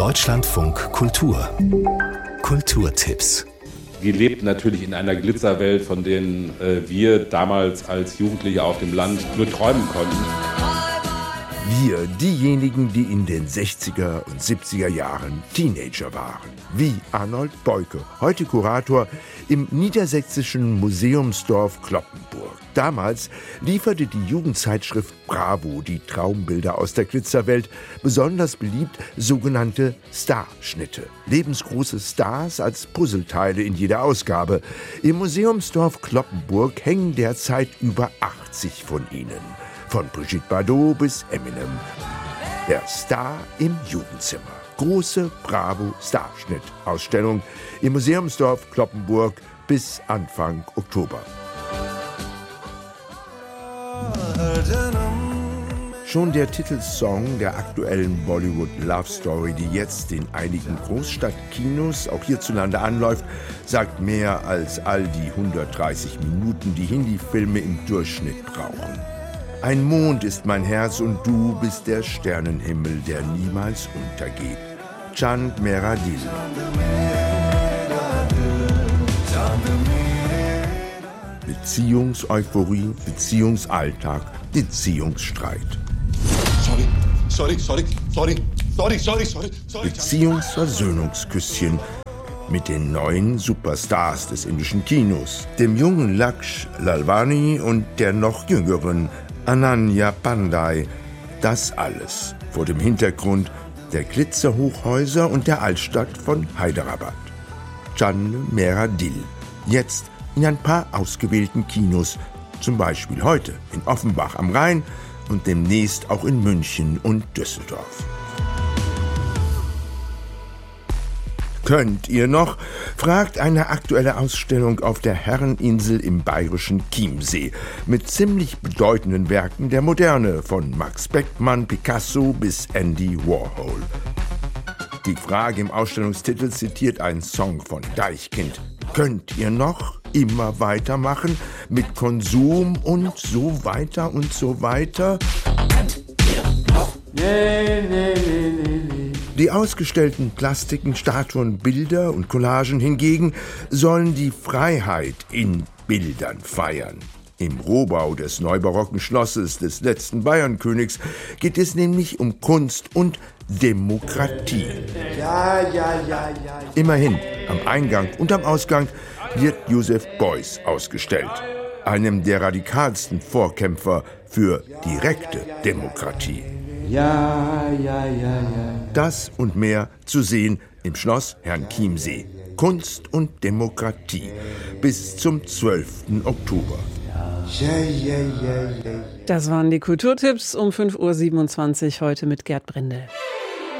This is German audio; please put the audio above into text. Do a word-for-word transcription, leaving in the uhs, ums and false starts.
Deutschlandfunk Kultur. Kulturtipps. Wir lebten natürlich in einer Glitzerwelt, von denen äh, wir damals als Jugendliche auf dem Land nur träumen konnten. Wir, diejenigen, die in den sechziger und siebziger Jahren Teenager waren. Wie Arnold Beuke, heute Kurator im niedersächsischen Museumsdorf Cloppenburg. Damals lieferte die Jugendzeitschrift Bravo die Traumbilder aus der Glitzerwelt, besonders beliebt sogenannte Starschnitte. Lebensgroße Stars als Puzzleteile in jeder Ausgabe. Im Museumsdorf Cloppenburg hängen derzeit über achtzig von ihnen. Von Brigitte Bardot bis Eminem. Der Star im Jugendzimmer. Große Bravo-Starschnitt-Ausstellung im Museumsdorf Cloppenburg bis Anfang Oktober. Schon der Titelsong der aktuellen Bollywood Love Story, die jetzt in einigen Großstadtkinos auch hierzulande anläuft, sagt mehr als all die hundertdreißig Minuten, die Hindi-Filme im Durchschnitt brauchen. Ein Mond ist mein Herz und du bist der Sternenhimmel, der niemals untergeht. Chand Mera Dil. Beziehungseuphorie, Beziehungsalltag, Beziehungsstreit. Sorry, sorry, sorry, sorry, sorry, sorry, sorry, sorry. Beziehungsversöhnungsküsschen mit den neuen Superstars des indischen Kinos, dem jungen Laksh Lalwani und der noch jüngeren Ananya Pandey. Das alles vor dem Hintergrund der Glitzerhochhäuser und der Altstadt von Hyderabad. Chand Mera Dil. Jetzt in ein paar ausgewählten Kinos, zum Beispiel heute in Offenbach am Rhein und demnächst auch in München und Düsseldorf. Könnt ihr noch? Fragt eine aktuelle Ausstellung auf der Herreninsel im bayerischen Chiemsee mit ziemlich bedeutenden Werken der Moderne, von Max Beckmann, Picasso bis Andy Warhol. Die Frage im Ausstellungstitel zitiert einen Song von Deichkind. Könnt ihr noch immer weitermachen mit Konsum und so weiter und so weiter? Nee, nee, nee, nee, nee. Die ausgestellten Plastiken, Statuen, Bilder und Collagen hingegen sollen die Freiheit in Bildern feiern. Im Rohbau des neubarocken Schlosses des letzten Bayernkönigs geht es nämlich um Kunst und Demokratie. Ja, ja, ja, ja. Immerhin, am Eingang und am Ausgang wird Joseph Beuys ausgestellt, einem der radikalsten Vorkämpfer für direkte Demokratie. Ja, ja, ja, ja. Das und mehr zu sehen im Schloss Herrenchiemsee. Kunst und Demokratie bis zum zwölften Oktober. Das waren die Kulturtipps um fünf Uhr siebenundzwanzig heute mit Gerd Brindel.